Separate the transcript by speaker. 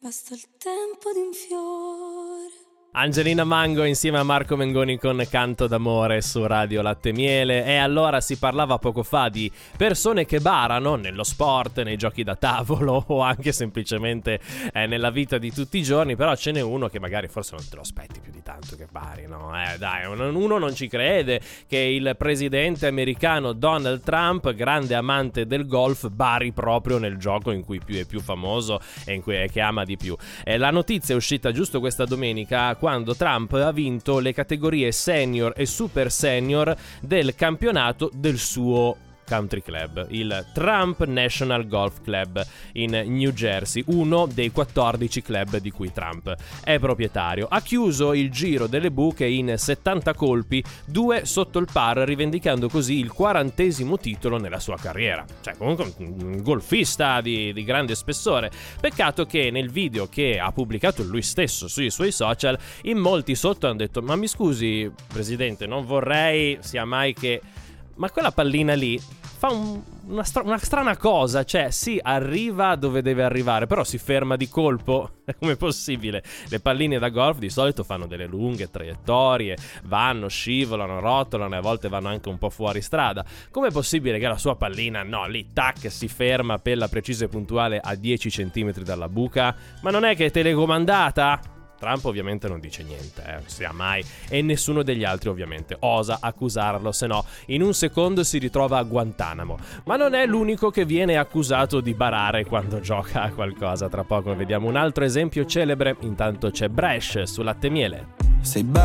Speaker 1: Basta il tempo di un fiore.
Speaker 2: Angelina Mango insieme a Marco Mengoni con Canto d'amore su Radio Latte Miele. E allora si parlava poco fa di persone che barano nello sport, nei giochi da tavolo o anche semplicemente nella vita di tutti i giorni, però ce n'è uno che magari forse non te lo aspetti più di tanto che bari, no? Dai, uno non ci crede che il presidente americano Donald Trump, grande amante del golf, bari proprio nel gioco in cui più è più famoso e in cui che ama di più. La notizia è uscita giusto questa domenica, quando Trump ha vinto le categorie senior e super senior del campionato del suo country club, il Trump National Golf Club in New Jersey, uno dei 14 club di cui Trump è proprietario. Ha chiuso il giro delle buche in 70 colpi, 2 sotto il par, rivendicando così il 40° titolo nella sua carriera. Cioè, comunque un golfista di grande spessore. Peccato che nel video che ha pubblicato lui stesso sui suoi social, in molti sotto hanno detto: ma mi scusi presidente, non vorrei sia mai che... Ma quella pallina lì fa una strana cosa, cioè sì, arriva dove deve arrivare, però si ferma di colpo. Com'è possibile? Le palline da golf di solito fanno delle lunghe traiettorie, vanno, scivolano, rotolano e a volte vanno anche un po' fuori strada. Com'è possibile che la sua pallina, no, lì, tac, si ferma per la precisa e puntuale a 10 centimetri dalla buca? Ma non è che è telecomandata? Trump ovviamente non dice niente, sia mai, e nessuno degli altri ovviamente osa accusarlo, se no in un secondo si ritrova a Guantanamo. Ma non è l'unico che viene accusato di barare quando gioca a qualcosa. Tra poco vediamo un altro esempio celebre. Intanto c'è Bresh su Latte Miele.
Speaker 3: Sei